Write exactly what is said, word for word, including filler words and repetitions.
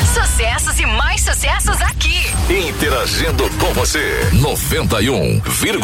Sucessos e mais sucessos aqui. Interagindo com você. noventa e um vírgula